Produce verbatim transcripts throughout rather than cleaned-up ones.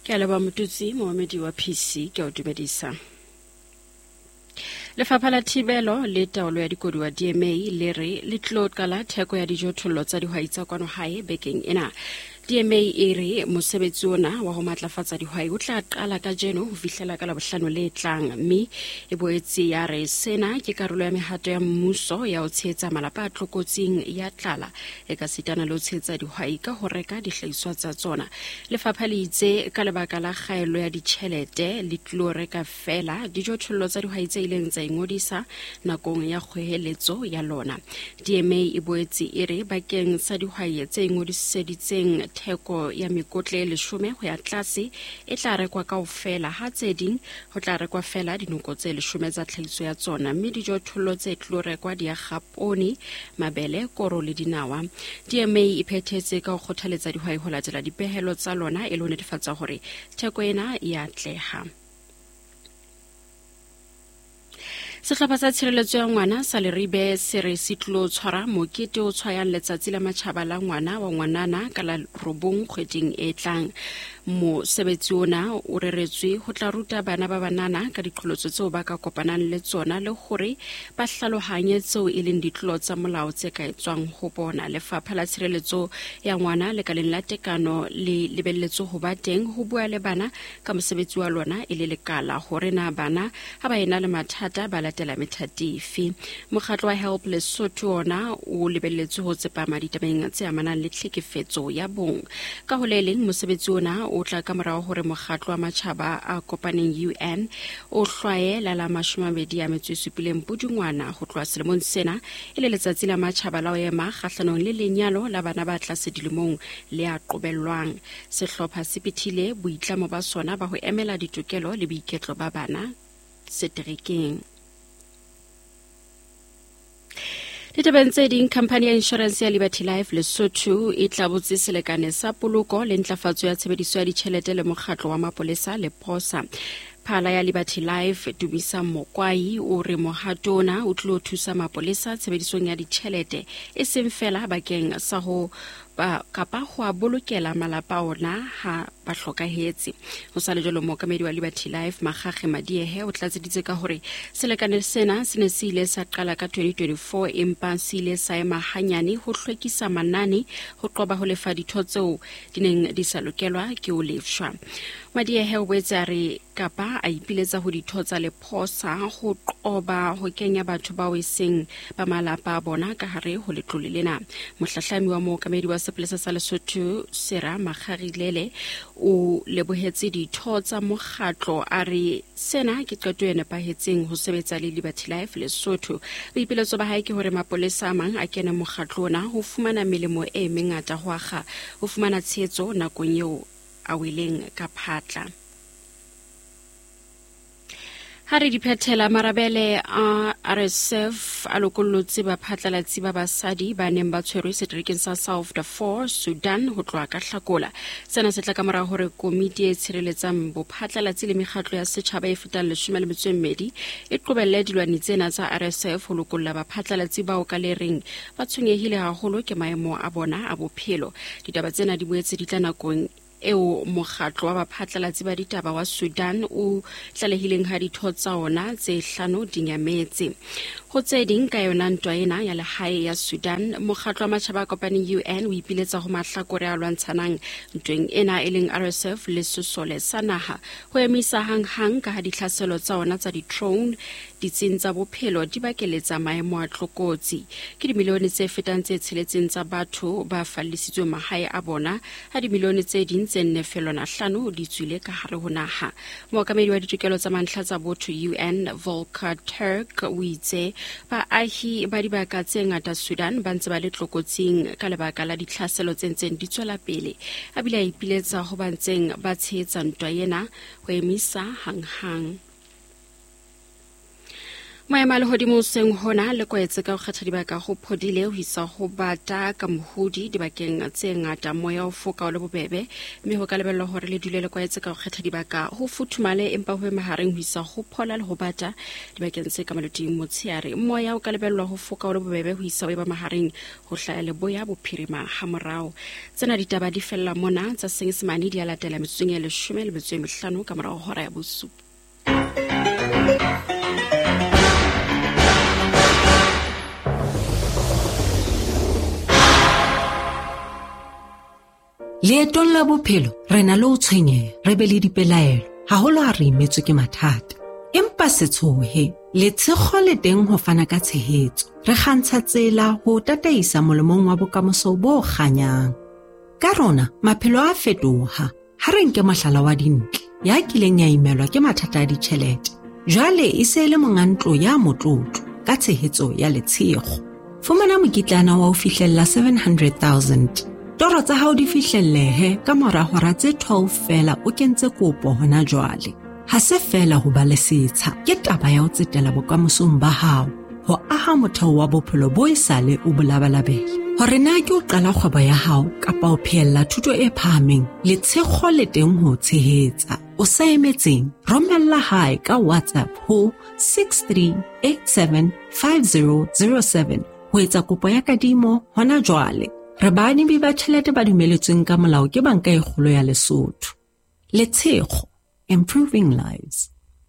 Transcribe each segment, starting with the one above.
Ke a leba motutsi moemedi wa P C ke o dumedisa. Lefapha la Thibelo le Taolo ya Dikoduwa D M A le re le tlo qala theko ya dijothollo tsa dihwai tsa kwano hae bekeng ena. D M A e re mosebetsi ona wa ho matlafatsa dihwai o tla qala ka jeno ho fihlela ka Labohlano le tlang, mme e boetse ya re sena ke karolo ya mehato ya mmuso ya ho tshehetsa malapa a tlokotsing ya tlala e ka sitana le ho tshehetsa dihwai ka ho reka dihlahiswa tsa tsona. Lefapha le itse ka lebaka la kgaello ya ditjhelete le tlo reka fela dijothollo tsa dihwai tse ileng tsa ingodisa nakong ya kgoeletso ya lona. D M A e boetse e re bakeng sa dihwai tse ingodiseditseng theko ya mekotle leshome ho ya tlase e tla rekwa kaofela, ha tse ding ho tla rekwa fela dinoko tse leshome tsa tlhahiso ya tsona, mme dijothollo tse tlo rekwa di akga poone, mabele, koro le dinawa. D M A e phethetse ka ho kgothaletsa dihwai ho latela dipehelo tsa lona e le ho netefatsa hore theko ena e atleha. Sehlopha sa tshireletso ya ngwana sa Leribe se re se tlo tshwara mokete o tshwayang letsatsi la matjhaba la ngwana wa ngwanana ka la robong kgweding e tlang. Mosebetsi ona o reretswe ho tla ruta bana ba banana ka diqholotso tseo ba ka kopanang le tsona le hore ba hlalohanye tseo e leng ditlolo tsa molao tse ka etswang ho bona. Lefapha la tshireletso ya ngwana lekaleng la tekano le lebelletswe ho ba teng ho bua le bana ka mosebetsi wa lona e le lekala hore na bana ha ba ena le mathata ba latela methati efe. Mokgatlo wa Help Lesotho ona o lebelletswe ho tsepama ditabeng tse amanang le tlhekefetso ya bong. Ka ho le leng mosebetsi ona o tla ka morao hore mokgatlo wa matjhaba a kopaneng U N o hlwaye la la mashomabedi a metso e supileng Pudungwana ho tloha selemong sena e le letsatsi la matjhaba la ho ema kgahlanong le lenyalo la bana ba tlase dilemong le a qobellwang. Sehlopha se phethile boitlamo ba sona ba ho emela ditokelo le boiketlo ba bana seterekeng. Ditabeng tse ding, khampani ya insurance ya Liberty Life Lesotho e tla botse selekane sa poloko le ntlafatso ya tshebediso ya ditjhelete le mokgatlo wa mapolesa le posa. Phala ya Liberty Life Dumisa Mokwai o re mohato ona o tlo thusa mapolesa tshebedisong ya ditjhelete e seng fela bakeng sa ho ba kapa ho bolokela malapa ona ha ba hlokahetse. Ho sa le jalo mookamedi wa Liberty Life Makgakge Madiehe o tlatseditse ka hore selekane sena se ne se ile sa qala ka twenty twenty-four empa se ile sa ema hanyane ho hlwekisa manane ho qoba ho lefa ditho tseo di neng di sa lokelwa ke ho lefshwa. Madiehe o boetse a re kapa a ipiletsa ho ditho tsa lephosa ho qoba ho kenya batho ba weseng ba malapa a bona ka hare ho letlole lena. Mohlahlami wa mookamedi wa sepolesa sa Lesotho Sera Makgarilele o lebohetse ditho tsa mokgatlo a re sena ke qeto e nepahetseng ho sebetsa le Liberty Life Lesotho. Boipiletso ba hae ke hore mapolesa a mang a kene mokgatlo ona ho fumana melemo e mengata ho akga ho fumana tshehetso nakong eo a weleng ka phatla. Ha re diphethela marabele a R S F a lokollotse baphatlalatsi ba basadi ba neng ba tshwerwe seterekeng sa South Darfur, Sudan ho tloha ka Hlakola. Sena se tla ka morao hore komiti e tshireletsang bophatlalatsi le mekgatlo ya setjhaba e fetang leshome le metso e mmedi e qobelle dilwani tsena tsa R S F ho lokolla baphatlalatsi bao ka le reng ba tshwenyehile haholo ke maemo a bona a bophelo. Ditaba tsena di boetse di tla nakong eo mokgatlo wa baphatlalatsi ba ditaba wa Sudan o tlalehileng ha ditho tsa ona tse hlano di nyametse. Ho tse ding ka yona ntwa ena ya lehae ya Sudan, mokgatlo wa matjhaba a kopaneng U N o ipiletsa ho mahlakore a lwantshanang ntweng ena e leng R S F le sesole sa naha ho emisa hang-hang ka ha ditlhaselo tsa ona tsa di-drone ditsing tsa bophelo di bakeletsa maemo a tlokotsi. Ke dimilione tse fetang tse tsheletseng tsa batho ba fallisitswe mahae a bona ha dimilione tse ding tse nne felona hlano di tswile ka hare ho naha. Mookamedi wa ditokelo tsa mantlha tsa botho U N Volker Turk o itse baahi ba dibaka tse ngata Sudan ba ntse ba le tlokotsing ka lebaka la ditlhaselo tse ntseng di tswela pele. A bile a ipiletsa ho ba ntseng ba tshehetsa ntwa ena ho emisa hang-hang. Maema le hodimo seng hona le koetse ka ho kgetha dibaka go phodile ho isa ho bata ka mohudi dibakeng tse ngata moya o foka le bobebe mme ho ka lebellwa hore le dule le koetse ka ho kgetha dibaka ho futhumale empa ho mahareng ho isa ho phola le ho bata dibakeng tse ka maloteng motsheare moya o ka lebellwa ho foka le bobebe ho isa ho ba mahareng ho hlaya le boya bophirima ha morao tsena ditaba di fella mona tsa Senyesemane di a latela metsong ya leshome le metso e mehlano ka morao hora ya bosupa. Leetong la bophelo re na le ho tshwenyeha re be le dipelaelo haholo ha re imetswe ke mathata empa se tshohe le tshekgo le teng ho fana ka tshehetso re kgantsha tsela ho tataisa molemong wa bokamoso bo kganyang ka rona maphelo a fetoha ha re nke mohlala wa dintle ya kileng ya imelwa ke mathata a ditjhelete jwale e se le mongantlo ya motlotlo ka tshehetso ya letshego fumana mokitlana wa ho fihlella seven hundred thousand toro tsa hao di fihlellehe ka mora hora tse twelve fela o kentse kopo hona jwale ha se fela ho ba le setsha ke taba ya ho tsetela bokamosong ba hao ho aha motheo wa bophelo bo isale o bolabalabele hore na ke o qala kgwebo ya hao kapa o phehella thuto e phahameng le tshekgo le teng ho tshehetsa o sa emetseng romella hae ka WhatsApp ho six three eight seven five zero zero seven ho etsa kopo ya kadimo hona jwale re bani ba tjhelete ba dumeletsweng ka molao ke banka e kgolo ya Lesotho Letshego improving lives.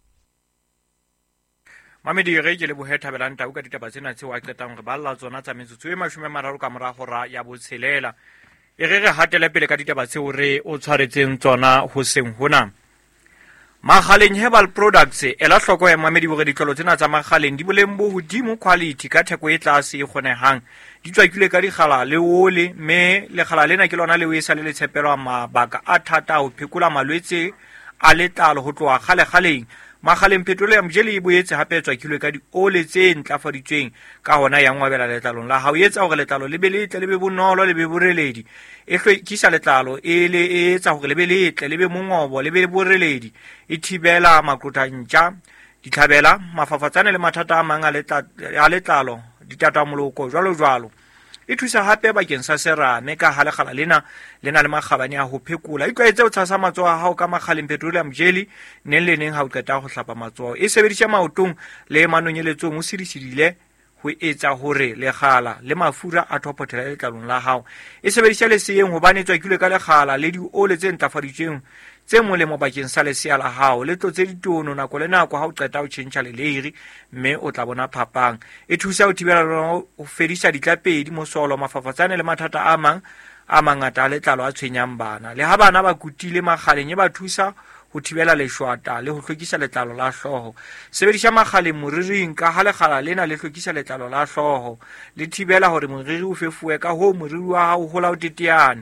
Mamedi re ke le bohetha belanta o ka ditaba tsena tseo a qetang re balla tsona tsa metsotso e mashome mararo ka mora hora ya botshelela e re re hatele pele ka ditaba tseo re o tshwaretseng tsona ho seng hona Makgaleng Herbal Products ela hloko ya mamedi bore ditlolo tsena tsa makgaleng di boleng bo hodimo quality ka theko e tlase e kgonehang di tswakile ka dikgala le ole me le kgala lena ke lona le o isa le letshepelwa mabaka a thata ho phekula malwetse a letlalo ho tloa khale khaleng Makgaleng Petroleum Jelly e boetse hape tswakilwe ka di ole tse ntlafaditsweng ka hona ya ngwabela letlalong la ha o etsa hore letlalo le be letle le be bonolo le be boreledi e hlwekisa letlalo e le e etsa hore le be letle le be mongobo le be boreledi e thibela makotla ntja ditlhabela mafafatsane le mathata a mang a letlalo ditatamoloko jwalo jwalo e thusa hape bakeng sa serame ka ha lekgala lena lena le makgabane a ho phekula e tlwaetse ho tshasa matsoho a hao ka Makgaleng Petroleum Jelly neng le neng ha o qeta ho hlapa matsoho e sebedisha maotong le manonyeletsong o sirisidile ho etsa hore lekgala le mafura a thopothela letlalong la hao e sebedisha le seeng hobane tswakilwe ka lekgala le di ole tse ntlafaditsweng tse molemo bakeng sa lesea la hao le tlotse ditono nako le nako ha o qeta ho tjhentjha le leiri mme o tla bona phapang e thusa ho thibela ho fedisa ditlapedi mosolo mafafatsane le mathata a mang a mangata a letlalo a tshwenyang bana le ha bana ba kutile Makgaleng e ba thusa ho thibela leshwata le ho hlwekisa letlalo la hloho sebedisha Makgaleng moriring ka ha lekgala lena le hlwekisa letlalo la hloho le thibela hore moriri o fefuwe ka ho moriri wa hao ho la o teteane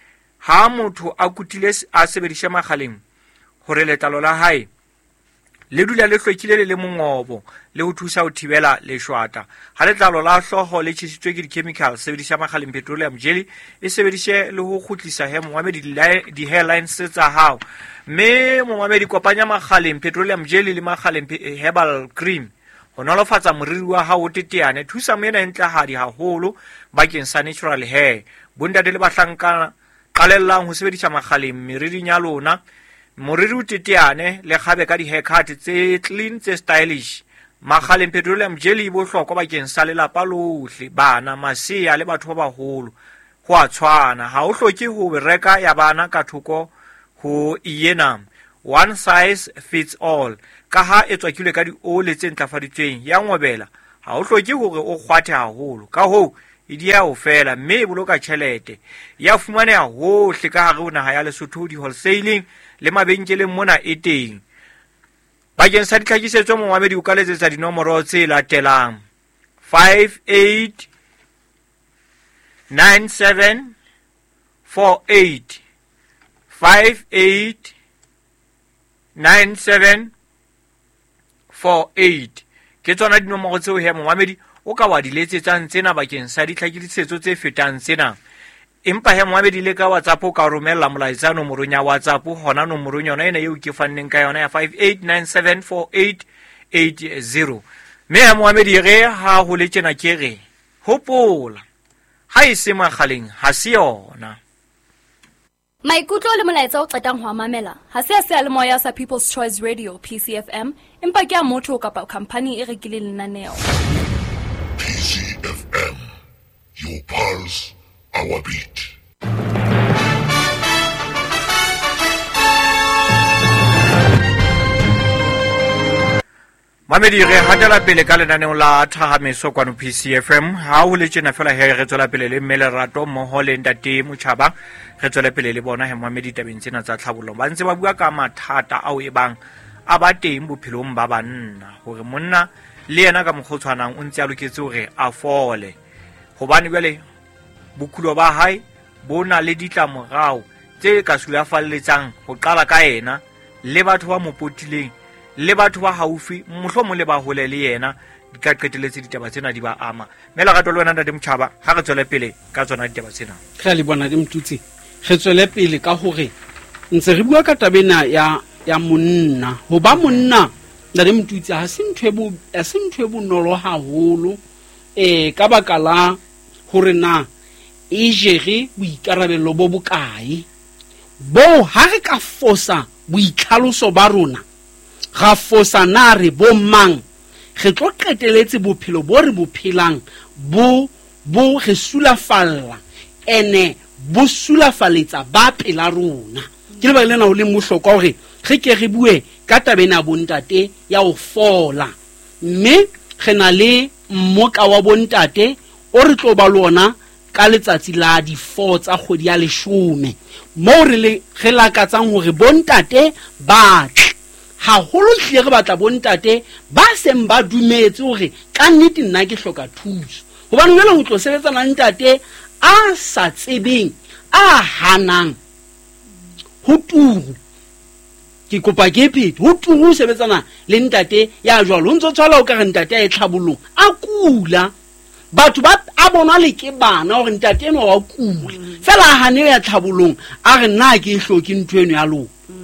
ha motho a kutile a sebedisha Makgaleng hore letlalo la hae le dula le hlwekile le le mongobo le ho thusa ho thibela leshwata ha letlalo la hloho le tjhisitswe ke di-chemical sebedisha Makgaleng Petroleum Jelly e sebedishe le ho khutlisa he moamedi di hairlines tsa hao mme moamedi kopanya Makgaleng Petroleum Jelly le Makgaleng Herbal Cream ho nolofatsa moriri wa hao o teteane thusa mena entlahadi haholo bakeng sa natural hair bondate le bahlankana qalellang ho sebedisha Makgaleng meriring ya lona moriri o teteane le kgabe ka di-haircut tse clean tse stylish Makgaleng Petroleum Jelly bo hlokwa bakeng sa lelapa lohle bana masea le batho ba baholo ho a tshwana ha o hloke ho reka ya bana ka thoko ho iena one size fits all ka ha e tswakilwe ka di ole tse ntlafaditsweng ya ngobela ha o hloke hore o kgwathe haholo ka ho e dia o fela mme e boloka tjhelete ya fumaneha hohle ka hare ho naha ya Lesotho di wholesaling le mabenkeleng mona e teng bakeng sa ditlhakisetso moamedi o ka letsetsa dinomoro tse latelang five eight nine seven four eight five eight nine seven four eight ke tsona dinomoro tseo he moamedi o ka wa di letsetsang tsena bakeng sa ditlhakisetso tse fetang tsena empa he moamedi le ka WhatsApp o ka romella molaetsa nomorong ya WhatsApp hona nomorong yona ena eo ke fanneng ka yona ya five eight nine seven four eight eight zero Me Mohamedi re ha ho le tjena ke re hopola ha e se magaleng ha se yona. Maikutlo le molaetsa o qetang ho mamela ha se se le moya sa People's Choice Radio P C F M empa ke a motho kapa company e rekileng lenaneo. P C F M, your pulse, our beat. Mamedi re hatela pele ka lenaneo la Thahamiso kwano P C F M ha o le tjena fela he re tswela pele le mmele rato mmoho le ntate Motjhaba re tswela pele le bona he Mamedi tabeng tsena tsa tlhabollo ba ntse ba bua ka mathata ao e bang a ba teng bophelong ba banna hore monna le yena ka mogotshwanang o ntse a loketse hore a fole hobane bele bokulo ba hae bona le ditlamorao tse ka sulafalletsang ho qala ka yena le batho ba mopotileng le batho ba haufi mohlomo le ba hole le yena di ka qeteletse ditaba tsena di ba ama mela ga tolo wena ntate Motjhaba ha re tswele pele ka tsona ditaba tsena re le bona di mtutsi re tswele pele ka hore ntse re bua ka tabena ya ya monna ho ba monna na le mtutsi ha se ntwe bo a se ntwe bo nolo haholo eh ka baka la hore na e jere boikarabelo bo bokae bo ha re ka fosa boitlhaloso ba rona ga fosa na re bo mang re tlo qeteletse bophelo bo re bophelang bo bo re sulafalla ene bo sulafaletsa ba pela rona ke le ba lena o le mohloko hore re ke re bue ka tabena bontate ya o fola mme re na le mmoka wa bontate o re tlo ba lona ka letsatsi la di four tsa kgwedi ya leshome mo re le re lakatsang hore bontate ba ha holo hle re batla bontate ba seng ba dumetse hore ka nnete nna ke hloka thuso hobane jwale ho tlo sebetsana le ntate a sa tsebeng a hanang ho turu ke kopa ke pete ho turu sebetsana le ntate ya jwalo ntse tswala o ka re ntate a e tlhabolong a kula batho ba a bona le ke bana hore ntate eno wa kula fela hane ya tlhabolong a re nna ke hloki ntwe eno ya lo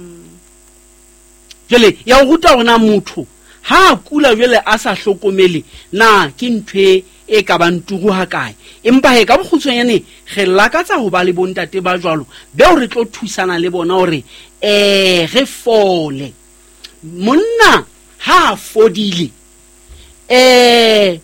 jele ya o ruta rona motho ha kula jele a sa hlokomele na ke ntwe e ka banturu ha kae empa he ka bokhutsonyane ge lakatsa ho ba le bontate ba jwalo be o re tlo thusana le bona hore eh re fole monna ha fodile eh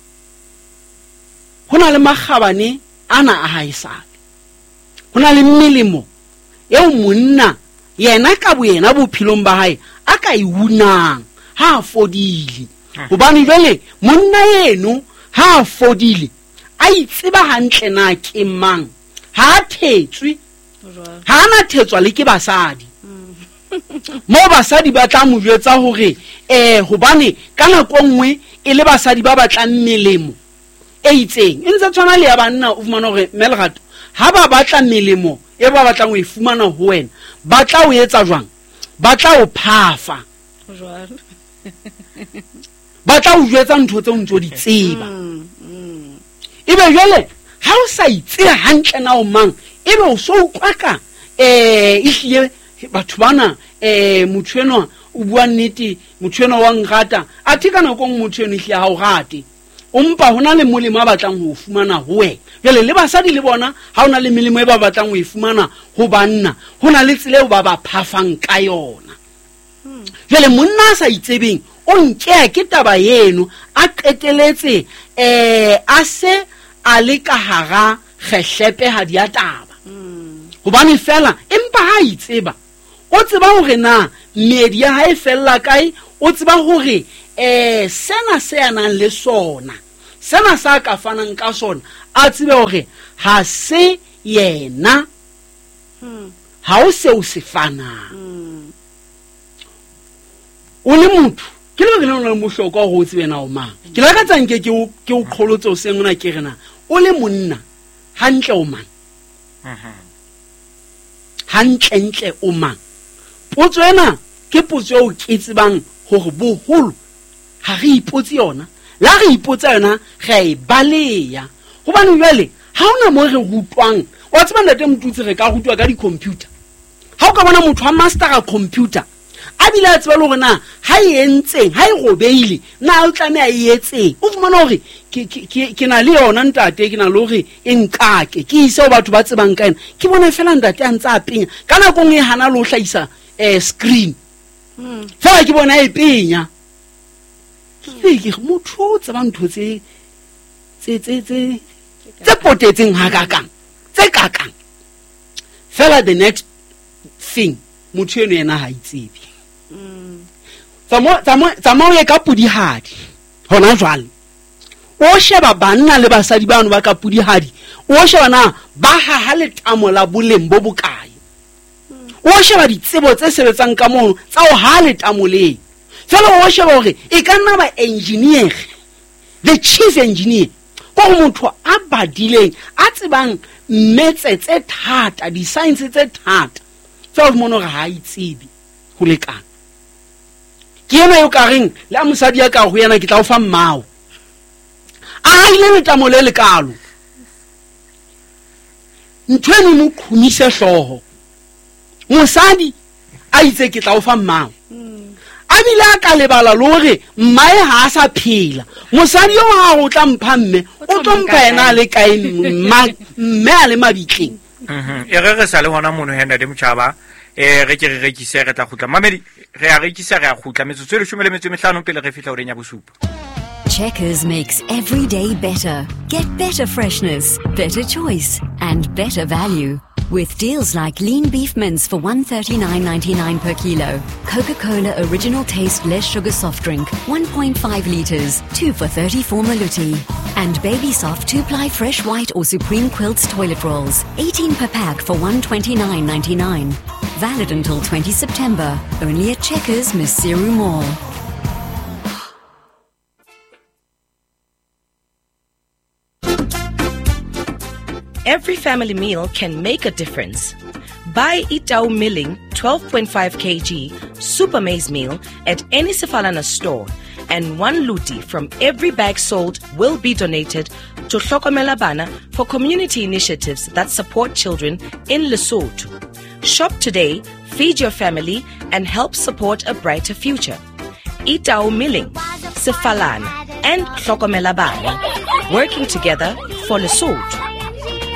hona le magabane ana a haisale hona le melemo eo monna yena ka bo yena bophelong ba hae a ka e unang ha fodile hobane jwale monna yeno ha fodile a itseba hantle na ke mang ha thetswe ha na thetswa le ke basadi mo basadi ba tla mo jwetsa hore eh hobane kana ko nngwe e le basadi ba batlang melemo e itseng ntse tswana le ya banna o fumana hore melgato ha ba batla melemo e ba batlang ho e fumana ho wena ba tla o etsa jwang ba tla o phafa jwalo ba tla o jwetsa ntho tse o ntso di tseba ebe jwale ha o sa itse hantle na o mang ebe o so utlwaka eh ihle batho bana eh motho o bua nnete motho wa ngata a thikana ko motho eno ihle ha o rate umpa hona le molemo a batlang ho fumana ho wena jwale le basadi le bona ha ona le melemo e ba batlang ho e fumana ho banna hona le tsile o ba ba phafang ka yona jwale monna sa itsebeng o nke ke taba yeno a qeteletse eh a se a le ka hara khehlepe ha dia taba hobane fela empa ha itseba o tseba hore na media ha e fella kae o tseba hore eh sena se yanang le sona sena sa ka fanang ka sona a tsebe hore ha se yena ha o se o se fana o le motho ke le gele le mohloko go tsebe na o mang ke la ka tsanke ke o ke o kgolotse o sengona ke rena o le monna hantle o mang hantle ntle o mang potso ena ke potso o ke tsebang hore boholo ha re ipotse yona la re ipotsa yona ga e baleya hobane jwale ha ona mo re rutwang wa tseba ntate motutsi re ka rutwa ka di computer ha o ka bona motho a master a computer a bile a tseba le hore na ha e entseng ha e gobeile na o tlameha e etseng o fumana hore ke ke ke na le yona ntate ke na le hore e nkake ke ise o batho ba tsebang ka ena ke bona fela ntate a ntsa a penya kana go nge hana lo hlaisa eh screen fa ke bona e penya ke ke motho tsa ba ntho tse tse tse tse tse potetseng ha kakang tse kakang fela the next thing motho eno yena ha itsebi tsamo tsamo tsamo ye ka pudihadi hona jwale o sheba banna le basadi bano ba ka pudihadi o sheba na ba ha ha letamo la boleng bo bokae o sheba ditsebo tse sebetsang ka mono tsa o ha letamo le fela o sheba hore e ka nna ba engineer the chief engineer go motho a badileng a tsebang metse tse thata di science tse thata fela mono ga ha itsebi go lekana ke ena yo ka reng le a mosadi ya ka go yana ke tla o fa mmao a ile letamo le lekalo ntweni mo khumise hloho mosadi a itse ke tla o fa mmao a bile a ka lebala lore mmae ha sa phela mosadi yo ha o tla mpha mme o tlo mpha ena le kae mme a le mabitleng mhm e re re sa le hona mono henda de motjhaba e re ke re rekise re tla khutla mamedi re a rekisa re a khutla metsotso le shumele metso mehlano pele re fihla oreng ya bosupa. Checkers makes every day better. Get better freshness, better choice, and better value. With deals like lean beef mince for one thirty-nine ninety-nine per kilo, Coca-Cola Original Taste Less Sugar Soft Drink, one point five litres, two for thirty-four Maluti. And Baby Soft two-ply Fresh White or Supreme Quilts Toilet Rolls, eighteen per pack for one twenty-nine ninety-nine. Valid until twentieth September, only at Checkers Misiru Mall. Every family meal can make a difference. Buy Itau Milling twelve point five kilograms Super Maize Meal at any Sefalana store, and one luti from every bag sold will be donated to Hlokomela Bana for community initiatives that support children in Lesotho. Shop today, feed your family, and help support a brighter future. Itau Milling, Sefalana, and Hlokomela Bana, working together for Lesotho.